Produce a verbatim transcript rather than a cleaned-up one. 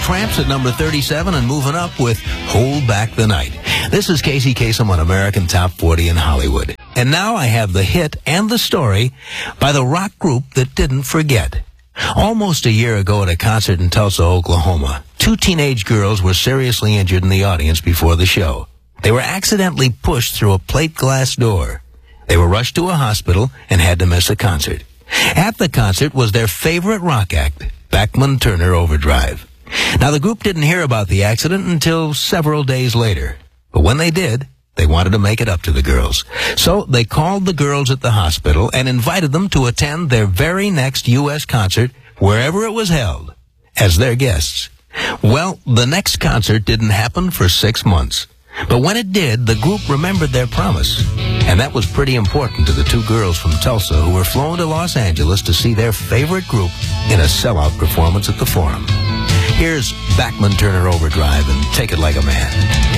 Tramps at number thirty-seven and moving up with Hold Back the Night. This is Casey Kasem on American Top forty in Hollywood. And now I have the hit and the story by the rock group that didn't forget. Almost a year ago at a concert in Tulsa, Oklahoma, two teenage girls were seriously injured in the audience before the show. They were accidentally pushed through a plate glass door. They were rushed to a hospital and had to miss a concert. At the concert was their favorite rock act, Bachman Turner Overdrive. Now, the group didn't hear about the accident until several days later. But when they did, they wanted to make it up to the girls. So they called the girls at the hospital and invited them to attend their very next U S concert, wherever it was held, as their guests. Well, the next concert didn't happen for six months. But when it did, the group remembered their promise. And that was pretty important to the two girls from Tulsa who were flown to Los Angeles to see their favorite group in a sellout performance at the Forum. Here's Bachman Turner Overdrive and Take It Like a Man.